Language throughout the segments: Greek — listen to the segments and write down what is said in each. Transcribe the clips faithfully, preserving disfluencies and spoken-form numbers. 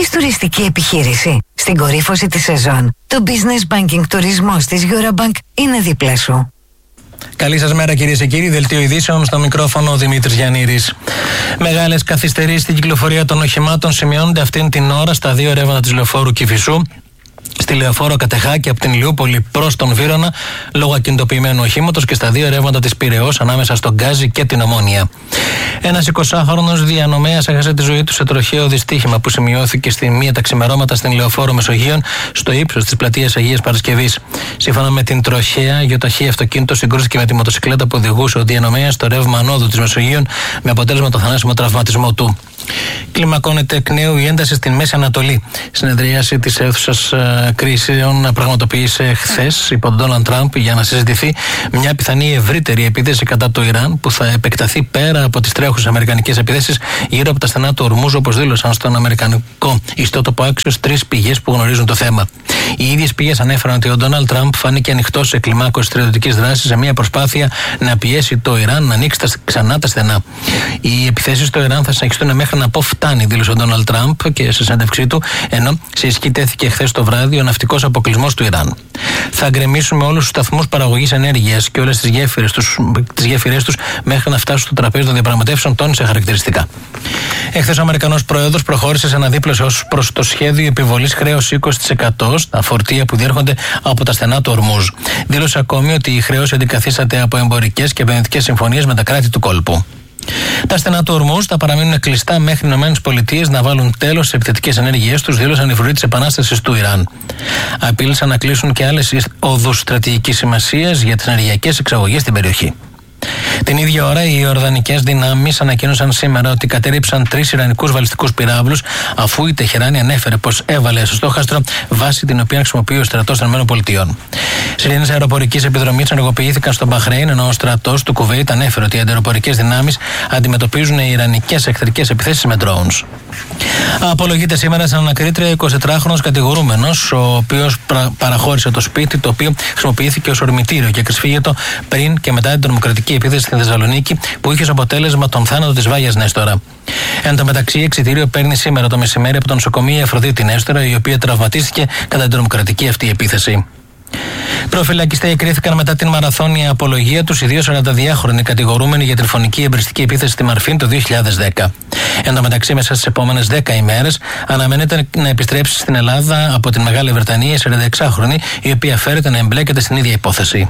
Έχεις τουριστική επιχείρηση? Στην κορύφωση της σεζόν, το Business Banking τουρισμός της Eurobank είναι δίπλα σου. Καλή σας μέρα, κυρίες και κύριοι. Δελτίο ειδήσεων, στο μικρόφωνο ο Δημήτρης Γιαννήρης. Μεγάλες καθυστερήσεις στην κυκλοφορία των οχημάτων σημειώνονται αυτήν την ώρα στα δύο ρεύματα της λεωφόρου Κηφισού, στη λεωφόρο Κατεχάκη από την Ηλιούπολη προς τον Βύρωνα λόγω ακινητοποιημένου οχήματος και στα δύο ρεύματα της Πειραιώς ανάμεσα στον Γκάζι και την Ομόνια. Ένας εικοσάχρονος διανομέας έχασε τη ζωή του σε τροχαίο δυστύχημα που σημειώθηκε στη μία τα ξημερώματα στην λεωφόρο Μεσογείων στο ύψος της πλατείας Αγίας Παρασκευής. Σύμφωνα με την τροχαία, γεωταχή αυτοκίνητο συγκρούστηκε με τη μοτοσυκλέτα που οδηγούσε ο διανομέας στο ρεύμα ανόδου της Μεσογείων με αποτέλεσμα το θανάσιμο τραυματισμό του. Κλιμακώνεται εκ νέου η ένταση στην Μέση Ανατολή. Συνεδρίαση της αίθουσας κρίσεων πραγματοποίησε χθες υπό τον Ντόναλντ Τραμπ για να συζητηθεί μια πιθανή ευρύτερη επίθεση κατά το Ιράν που θα επεκταθεί πέρα από τις τρέχουσες αμερικανικές επιθέσεις γύρω από τα στενά του Ορμούζ, όπως δήλωσαν στον αμερικανικό ιστότοπο Axios τρεις πηγές που γνωρίζουν το θέμα. Οι ίδιες πηγές ανέφεραν ότι ο Ντόναλντ Τραμπ φάνηκε ανοιχτός σε κλιμάκωση στρατιωτικής δράσης σε μια προσπάθεια να πιέσει το Ιράν να ανοίξει ξανά τα στενά. Οι επιθέσεις στο Ιράν θα συνεχιστούν μέχρι να πω φτάνει, δήλωσε ο Ντόναλντ Τραμπ και σε συνέντευξή του, ενώ σε ισχύ τέθηκε χθες το βράδυ ο ναυτικός αποκλεισμός του Ιράν. Θα γκρεμίσουμε όλους τους σταθμούς παραγωγής ενέργειας και όλες τις γέφυρες τους, τις γέφυρές τους μέχρι να φτάσουν στο τραπέζι των διαπραγματεύσεων, τόνισε χαρακτηριστικά. Εχθές ο Αμερικανός Πρόεδρος προχώρησε σε αναδίπλωση ως προς το σχέδιο επιβολής χρέους είκοσι τοις εκατό στα φορτία που διέρχονται από τα στενά του Ορμούζ. Δήλωσε ακόμη ότι η χρέωση αντικαθίσταται από εμπορικές και επενδυτικές συμφωνίες με τα κράτη του κόλπου. Τα στενά του Ορμούζ θα παραμείνουν κλειστά μέχρι οι ΗΠΑ να βάλουν τέλος στις επιθετικές ενέργειές τους, δήλωσαν οι φρουροί της επανάστασης του Ιράν. Απείλησαν να κλείσουν και άλλες οδούς στρατηγικής σημασίας για τις ενεργειακές εξαγωγές στην περιοχή. Την ίδια ώρα, οι Ιορδανικές δυνάμεις ανακοίνωσαν σήμερα ότι κατέρριψαν τρεις Ιρανικούς βαλιστικούς πυράβλους, αφού η Τεχεράνη ανέφερε πως έβαλε στο στόχαστρο βάση την οποία χρησιμοποιεί ο στρατός των ΗΠΑ. Σιρήνες αεροπορικής επιδρομής ενεργοποιήθηκαν στο Μπαχρέιν, ενώ ο στρατός του Κουβέιτ ανέφερε ότι οι αντιαεροπορικές δυνάμεις αντιμετωπίζουν ιρανικές εχθρικές επιθέσεις με drones. Απολογείται σήμερα σαν ανακρίτρια εικοσιτετράχρονος κατηγορούμενος, ο οποίος παραχώρησε το σπίτι, το οποίο χρησιμοποιήθηκε ως ορμητήριο και κρυσφύγετο πριν και μετά την τρομοκρατική επίθεση στη Θεσσαλονίκη, που είχε ως αποτέλεσμα τον θάνατο της Βάγιας Νέστορα. Εν τω μεταξύ, εξιτήριο παίρνει σήμερα το μεσημέρι από το νοσοκομείο η Αφροδίτη Νέστορα, η οποία τραυματίστηκε κατά την τρομοκρατική αυτή επίθεση. Προφυλακιστές κρίθηκαν μετά την μαραθώνια απολογία τους οι δύο σαρανταδυάχρονοι κατηγορούμενοι για τηλεφωνική εμπριστική επίθεση στη Μαρφίν το δύο χιλιάδες δέκα. Εν τω μεταξύ, μέσα στις επόμενες δέκα ημέρες αναμένεται να επιστρέψει στην Ελλάδα από την Μεγάλη Βρετανία η σαρανταεξάχρονη, η οποία φέρεται να εμπλέκεται στην ίδια υπόθεση.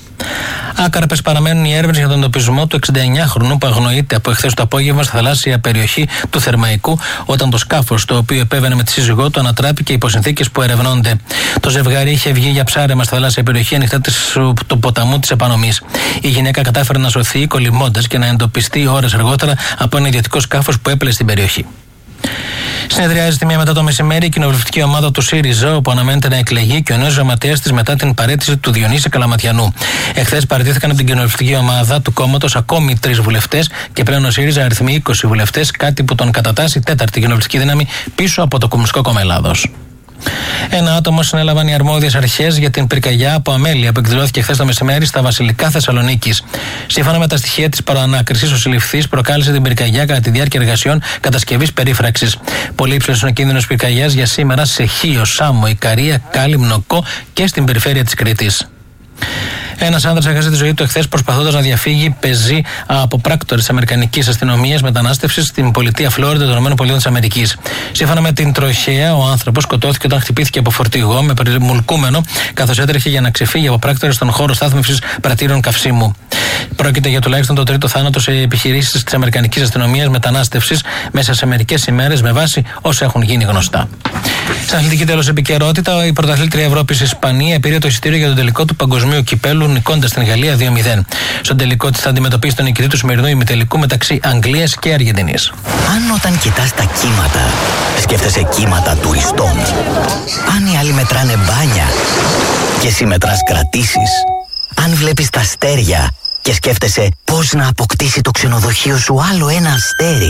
Άκαρπες παραμένουν οι έρευνες για τον εντοπισμό του εξηνταεννιάχρονου που αγνοείται από εχθές το απόγευμα στη θαλάσσια περιοχή του Θερμαϊκού, όταν το σκάφος το οποίο επέβαινε με τη σύζυγό του ανατράπηκε υπό συνθήκες που ερευνώνται. Το ζευγάρι είχε βγει για ψάρεμα στη θαλάσσια περιοχή ανοιχτά του ποταμού της Επανομής. Η γυναίκα κατάφερε να σωθεί κολυμώντας και να εντοπιστεί ώρες αργότερα από ένα ιδιωτικό σκάφος που έπλεε στην περιοχή. Συνεδριάζει τη μία μετά το μεσημέρι η κοινοβουλευτική ομάδα του ΣΥΡΙΖΑ, όπου αναμένεται να εκλεγεί και ο νέος γραμματέας της μετά την παραίτηση του Διονύση Καλαματιανού. Εχθές παραιτήθηκαν από την κοινοβουλευτική ομάδα του κόμματος ακόμη τρεις βουλευτές και πλέον ο ΣΥΡΙΖΑ αριθμεί είκοσι βουλευτές, κάτι που τον κατατάσσει τέταρτη κοινοβουλευτική δύναμη πίσω από το Κομμουνιστικό Κόμμα Ελλάδος. Ένα άτομο συνέλαβαν οι αρμόδιες αρχές για την πυρκαγιά από αμέλεια που εκδηλώθηκε χθες το μεσημέρι στα Βασιλικά Θεσσαλονίκης. Σύμφωνα με τα στοιχεία της προανάκρισης, ο συλληφθής προκάλεσε την πυρκαγιά κατά τη διάρκεια εργασιών κατασκευής περίφραξης. Πολύ υψηλός είναι ο κίνδυνος πυρκαγιάς για σήμερα σε Χίο, Σάμο, Ικαρία, Κάλυμνο, Κο και στην περιφέρεια της Κρήτης. Ένας άνδρας έχασε τη ζωή του εχθές προσπαθώντας να διαφύγει πεζή από πράκτορες της Αμερικανικής Αστυνομίας Μετανάστευσης στην πολιτεία Φλόριντα των ΗΠΑ. Σύμφωνα με την τροχαία, ο άνθρωπος σκοτώθηκε όταν χτυπήθηκε από φορτηγό με περιμουλκούμενο, καθώς έτρεχε για να ξεφύγει από πράκτορες στον χώρο στάθμευσης πρατήρων καυσίμου. Πρόκειται για τουλάχιστον το τρίτο θάνατο σε επιχειρήσεις της Αμερικανικής Αστυνομίας Μετανάστευσης μέσα σε μερικές ημέρες, με βάση όσα έχουν γίνει γνωστά. Στην αθλητική τέλος επικαιρότητα, η πρωταθλήτρια Ευρώπης Ισπανία πήρε το εισιτήριο για τον τελικό του παγκοσμίου κυπέλου, νικώντας την Γαλλία δύο μηδέν. Στον τελικό της θα αντιμετωπίσει τον νικητή του σημερινού ημιτελικού μεταξύ Αγγλίας και Αργεντινής. Αν όταν κοιτάς τα κύματα, σκέφτεσαι κύματα τουριστών. Αν οι άλλοι μετράνε μπάνια και εσύ μετράς κρατήσεις. Αν βλέπεις τα αστέρια και σκέφτεσαι πώς να αποκτήσει το ξενοδοχείο σου άλλο ένα αστέρι.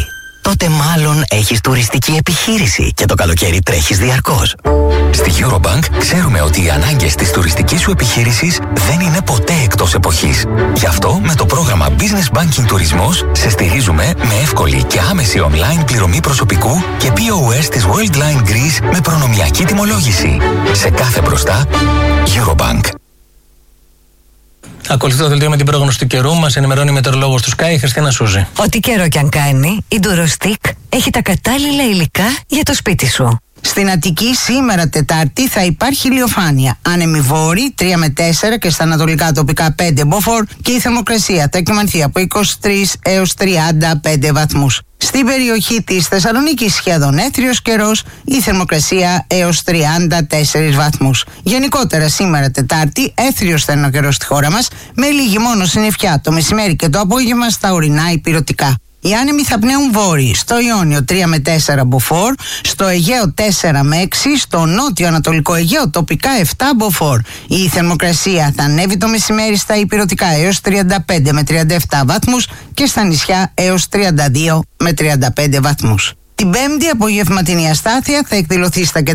τότε μάλλον έχεις τουριστική επιχείρηση και το καλοκαίρι τρέχεις διαρκώς. Στη Eurobank ξέρουμε ότι οι ανάγκες της τουριστικής σου επιχείρησης δεν είναι ποτέ εκτός εποχής. Γι' αυτό με το πρόγραμμα Business Banking Τουρισμός σε στηρίζουμε με εύκολη και άμεση online πληρωμή προσωπικού και πι ο ες της Worldline Greece με προνομιακή τιμολόγηση. Σε κάθε μπροστά, Eurobank. Ακολουθεί το δελτίο με την πρόγνωση του καιρού. Μας ενημερώνει η μετεωρολόγος του Sky, η Χριστίνα Σούζη. Ό,τι καιρό κι αν κάνει, η Durostic έχει τα κατάλληλα υλικά για το σπίτι σου. Στην Αττική σήμερα Τετάρτη θα υπάρχει ηλιοφάνεια. Άνεμοι βόρειοι τρία με τέσσερα και στα ανατολικά τοπικά πέντε μποφόρ και η θερμοκρασία θα εκκυμανθεί από είκοσι τρεις έως τριάντα πέντε βαθμούς. Στην περιοχή της Θεσσαλονίκης σχεδόν έθριος καιρός, η θερμοκρασία έως τριάντα τέσσερις βαθμούς. Γενικότερα σήμερα Τετάρτη έθριος θα είναι ο καιρός στη χώρα μας, με λίγη μόνο συννεφιά το μεσημέρι και το απόγευμα στα ορεινά υπηρετικά. Οι άνεμοι θα πνέουν βόρειοι, στο Ιόνιο τρία με τέσσερα μποφόρ, στο Αιγαίο τέσσερα με έξι, στο νότιο ανατολικό Αιγαίο τοπικά επτά μποφόρ. Η θερμοκρασία θα ανέβει το μεσημέρι στα υπηρετικά έως τριάντα πέντε με τριάντα επτά βαθμούς και στα νησιά έως τριάντα δύο με τριάντα πέντε βαθμούς. Την Πέμπτη απογευματινή αστάθεια θα εκδηλωθεί στα κεντρικά